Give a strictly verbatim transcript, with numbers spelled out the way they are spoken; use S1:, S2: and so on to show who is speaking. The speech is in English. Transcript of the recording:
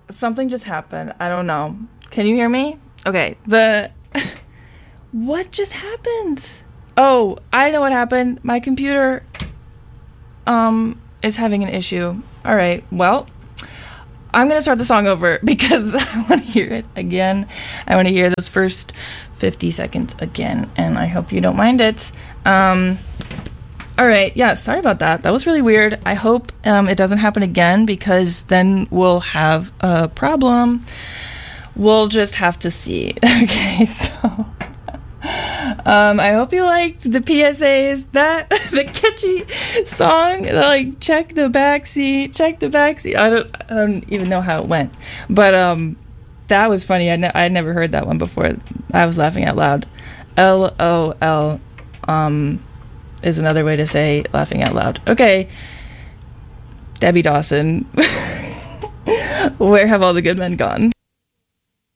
S1: something just happened. I don't know. Can you hear me? Okay. The what just happened? Oh, I know what happened. My computer um is having an issue. All right. Well, I'm going to start the song over because I want to hear it again. I want to hear those first fifty seconds again, and I hope you don't mind it. Um All right, yeah, sorry about that. That was really weird. I hope um, it doesn't happen again, because then we'll have a problem. We'll just have to see. Okay, so um, I hope you liked the P S As. That the catchy song, like check the backseat, check the backseat. I don't, I don't even know how it went, but um, that was funny. I ne- I never heard that one before. I was laughing out loud. L O L. Um. Is another way to say laughing out loud. Okay. Debbie Dawson. Where have all the good men gone?